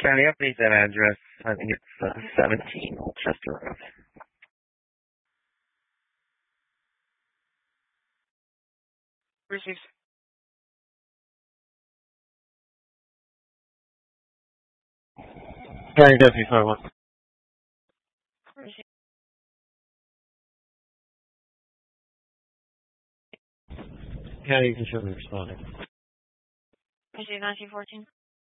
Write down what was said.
County, update that address. I think it's 17 Old Chester Road. Received. County Deputy 51. Received. County, you can show me responding. Received 1914.